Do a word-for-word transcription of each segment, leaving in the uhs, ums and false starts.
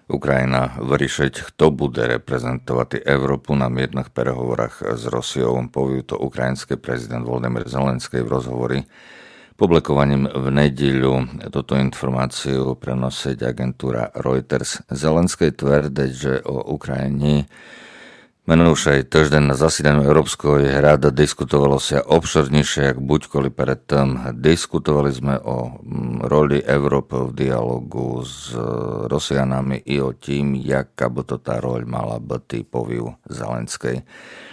Ukrajina vyriešiť, kto bude reprezentovať Európu na miernych prehovorách s Rosiou. Povie to ukrajinský prezident Volodymyr Zelenský v rozhovori publikovaním v nedeľu. Toto informáciu prenosiť agentúra Reuters. Zelenský tvrdí, že o Ukrajini minulšej týždeň na zasídaní Európskej rady diskutovalo sa obširnejšie, jak buďkoli predtým. Diskutovali sme o roli Európy v dialogu s Rosianami i o tým, jaká by to tá roľ mala byť, poviu Zelenskej.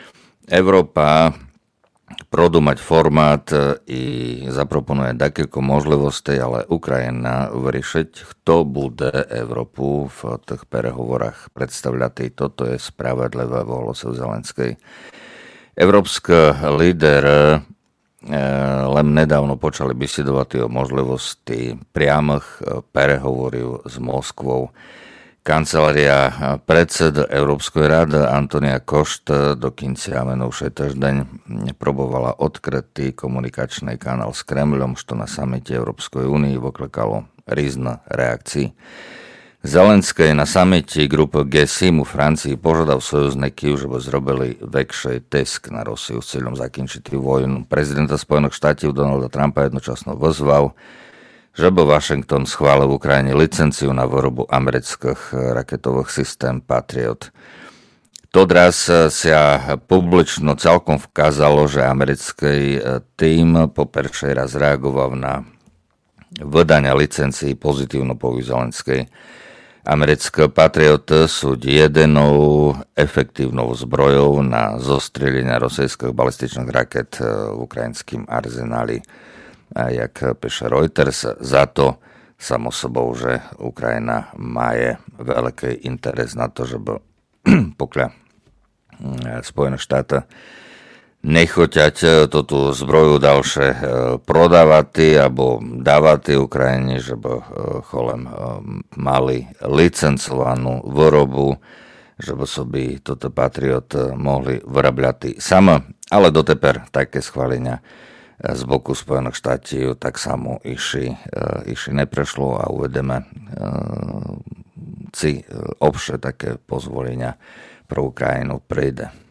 Európa продумать формат і запропонує декілька можливостей, але Україна вирішить, хто буде Європу в тих переговорах представляти. І то є справедливе, оголосив Зеленський. Європейські лідери len nedávno počali бесідувати o možlivosti priamých переговорів з Moskvou. Kancelária predseda Európskej rady Antonia Košt do konca minulšej týždeň probovala odkrytý komunikačný kanál s Kremľom, što na samite Európskej únie vyklikalo rýzne reakcie. Zelenský na samite grupy G sedem u Francii požiadal sojužníky, že by zrobili väčší tisk na Rosiu s cieľom zakončiť vojnu. Prezidenta Spojených štátov Donalda Trumpa jednočasno vyzval, že by Washington schválil v Ukrajine licenciu na výrobu amerických raketových systém Patriot. Todraz sa publično celkom vkázalo, že americký tým po prvý raz reagoval na vydanie licencií pozitívno po Zelenskej. Americké Patrioty sú jedinou efektívnou zbrojou na zostrelenie rosijských balističných raket v ukrajinském arzenáli. A jak píše Reuters, za to samo sobou, že Ukrajina má veľký interes na to, že by pokľa Spojené štáty nechoťať túto zbroju ďalšie prodávať alebo dávať Ukrajine, že by cholem mali licencovanú výrobu, že by soby toto Patriot mohli vyrábľať sami, ale doteper také schválenia z boku Spojených štátov tak samo iši, iši neprešlo a uvedeme si obše také pozvolenia pre Ukrajinu príde.